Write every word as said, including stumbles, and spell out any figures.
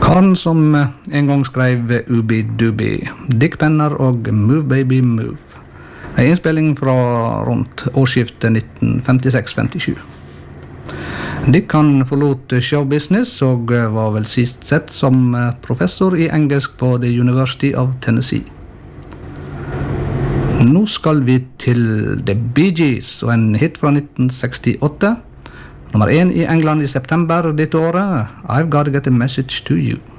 Karen som en gang skrev Ubi-Dubi, Dick Penner og Move Baby Move. En innspilling fra rundt årsskiftet nitten femtiseks femtisju. Dick han forlot showbusiness og var vel sist sett som professor i engelsk på The University of Tennessee. Nå skal vi til The Bee Gees og en hit fra nitten sekstiåtte. Nummer én i England i september dette året, I've Gotta Get a Message to You.